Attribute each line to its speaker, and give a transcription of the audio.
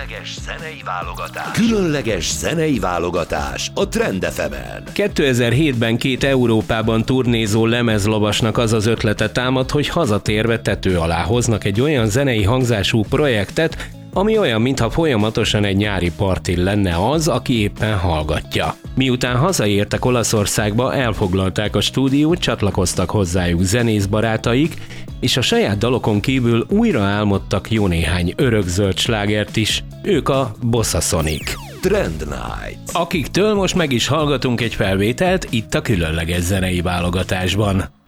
Speaker 1: Különleges zenei válogatás. Különleges zenei válogatás a Trend FM-en.
Speaker 2: 2007-ben 2 Európában turnézó lemezlovasnak az az ötlete támad, hogy hazatérve tető alá hoznak egy olyan zenei hangzású projektet, ami olyan, mintha folyamatosan egy nyári partin lenne az, aki éppen hallgatja. Miután hazaértek Olaszországba, elfoglalták a stúdiót, csatlakoztak hozzájuk zenészbarátaik, és a saját dalokon kívül újra álmodtak jó néhány örökzöld slágert is, ők a Bossa Sonic.
Speaker 1: Trend Night.
Speaker 2: Akiktől most meg is hallgatunk egy felvételt itt a különleges zenei válogatásban.